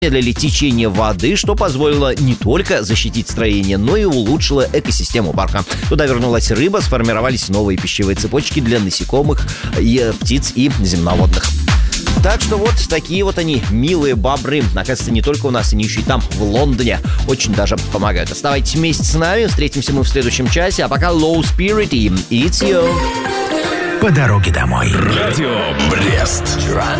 замедлили течение воды, что позволило не только защитить строение, но и улучшило экосистему парка. Туда вернулась рыба, сформировались новые пищевые цепочки для насекомых, и птиц и земноводных. Так что вот такие вот они, милые бобры. Оказывается, не только у нас, они еще и там, в Лондоне, очень даже помогают. Оставайтесь вместе с нами, встретимся мы в следующем часе. А пока Low Spirit и It's You. По дороге домой. Радио Брест.